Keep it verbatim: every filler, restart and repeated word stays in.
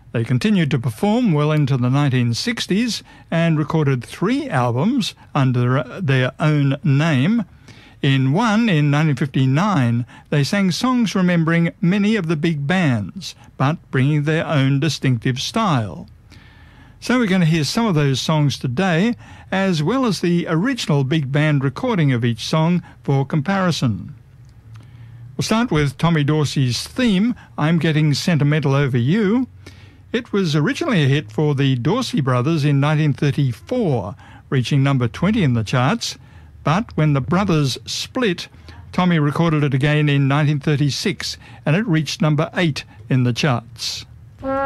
They continued to perform well into the nineteen sixties and recorded three albums under their own name. In one, in nineteen fifty-nine, they sang songs remembering many of the big bands, but bringing their own distinctive style. So we're going to hear some of those songs today, as well as the original big band recording of each song for comparison. We'll start with Tommy Dorsey's theme, I'm Getting Sentimental Over You. It was originally a hit for the Dorsey Brothers in nineteen thirty-four, reaching number twenty in the charts. But when the brothers split, Tommy recorded it again in nineteen thirty-six, and it reached number eight in the charts.